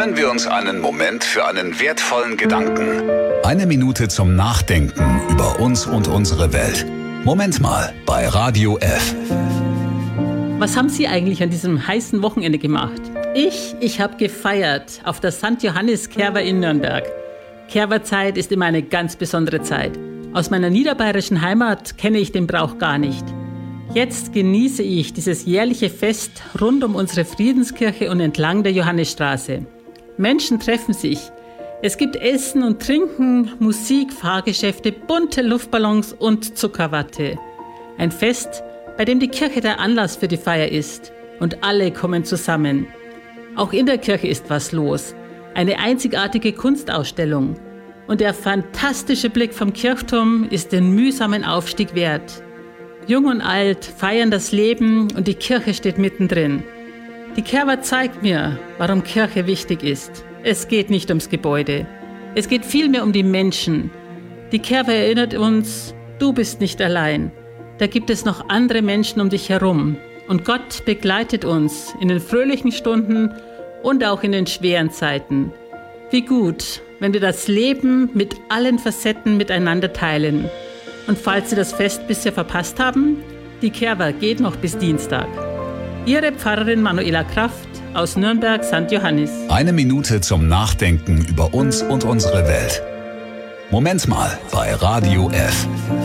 Nehmen wir uns einen Moment für einen wertvollen Gedanken. Eine Minute zum Nachdenken über uns und unsere Welt. Moment mal bei Radio F. Was haben Sie eigentlich an diesem heißen Wochenende gemacht? Ich habe gefeiert auf der St. Johannis Kerwa in Nürnberg. Kerwa-Zeit ist immer eine ganz besondere Zeit. Aus meiner niederbayerischen Heimat kenne ich den Brauch gar nicht. Jetzt genieße ich dieses jährliche Fest rund um unsere Friedenskirche und entlang der Johannisstraße. Menschen treffen sich. Es gibt Essen und Trinken, Musik, Fahrgeschäfte, bunte Luftballons und Zuckerwatte. Ein Fest, bei dem die Kirche der Anlass für die Feier ist. Und alle kommen zusammen. Auch in der Kirche ist was los. Eine einzigartige Kunstausstellung. Und der fantastische Blick vom Kirchturm ist den mühsamen Aufstieg wert. Jung und alt feiern das Leben und die Kirche steht mittendrin. Die Kerwa zeigt mir, warum Kirche wichtig ist. Es geht nicht ums Gebäude. Es geht vielmehr um die Menschen. Die Kerwa erinnert uns, du bist nicht allein. Da gibt es noch andere Menschen um dich herum. Und Gott begleitet uns in den fröhlichen Stunden und auch in den schweren Zeiten. Wie gut, wenn wir das Leben mit allen Facetten miteinander teilen. Und falls Sie das Fest bisher verpasst haben, die Kerwa geht noch bis Dienstag. Ihre Pfarrerin Manuela Kraft aus Nürnberg St. Johannis. Eine Minute zum Nachdenken über uns und unsere Welt. Moment mal bei Radio F.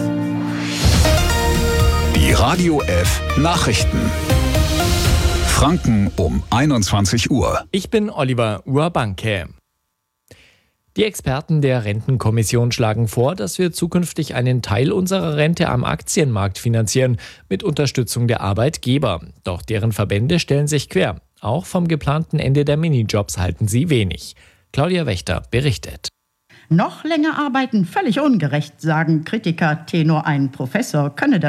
Die Radio F Nachrichten. Franken um 21 Uhr. Ich bin Oliver Urbanke. Die Experten der Rentenkommission schlagen vor, dass wir zukünftig einen Teil unserer Rente am Aktienmarkt finanzieren, mit Unterstützung der Arbeitgeber. Doch deren Verbände stellen sich quer. Auch vom geplanten Ende der Minijobs halten sie wenig. Claudia Wächter berichtet. Noch länger arbeiten völlig ungerecht, sagen Kritiker. Tenor ein Professor könne